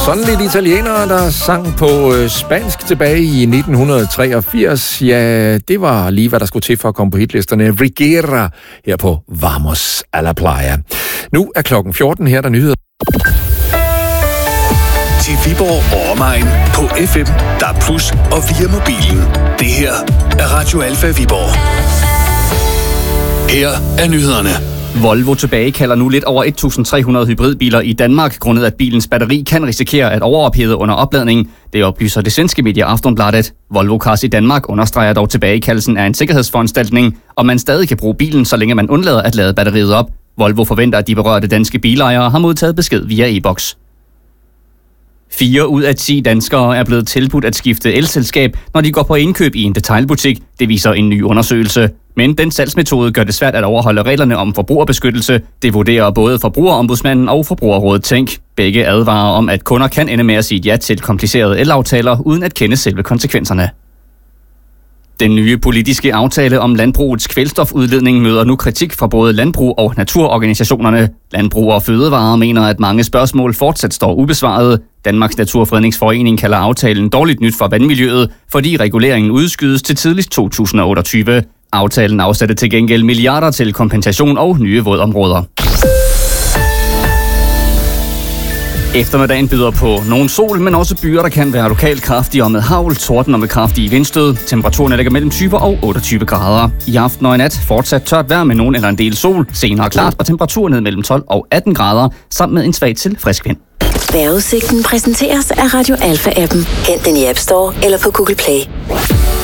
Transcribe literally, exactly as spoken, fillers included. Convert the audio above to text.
Sådan lidt italienere, der sang på øh, spansk tilbage i nitten treogfirs. Ja, det var lige, hvad der skulle til for at komme på hitlisterne. Rigera her på Vamos a la Playa. Nu er klokken fjorten, her der nyheder. Til Viborg og omegn på F M, D A B plus og via mobilen. Det her er Radio Alfa Viborg. Her er nyhederne. Volvo tilbagekalder nu lidt over et tusind tre hundrede hybridbiler i Danmark, grundet at bilens batteri kan risikere at overophede under opladning. Det oplyser det svenske medie Aftonbladet. Volvo Cars i Danmark understreger dog tilbagekaldelsen af en sikkerhedsforanstaltning, og man stadig kan bruge bilen, så længe man undlader at lade batteriet op. Volvo forventer, at de berørte danske bilejere har modtaget besked via e-boks. Fire ud af ti danskere er blevet tilbudt at skifte elselskab, når de går på indkøb i en detailbutik. Det viser en ny undersøgelse. Men den salgsmetode gør det svært at overholde reglerne om forbrugerbeskyttelse. Det vurderer både Forbrugerombudsmanden og Forbrugerrådet Tænk. Begge advarer om, at kunder kan ende med at sige ja til komplicerede elaftaler, uden at kende selve konsekvenserne. Den nye politiske aftale om landbrugets kvælstofudledning møder nu kritik fra både landbrug- og naturorganisationerne. Landbrug og Fødevarer mener, at mange spørgsmål fortsat står ubesvaret. Danmarks Naturfredningsforening kalder aftalen dårligt nyt for vandmiljøet, fordi reguleringen udskydes til tidligst to tusind otteogtyve. Aftalen afsatte til gengæld milliarder til kompensation og nye vådområder. Eftermiddagen byder på nogen sol, men også byer, der kan være lokalt kraftige og med hagl, torden og med kraftige vindstød. Temperaturen ligger mellem tyve og otteogtyve grader. I aften og i nat fortsat tørt vejr med nogen eller en del sol. Senere klart og temperaturen ned mellem tolv og atten grader, sammen med en svag til frisk vind. Vejrudsigten præsenteres af Radio Alfa-appen. Hent den i App Store eller på Google Play.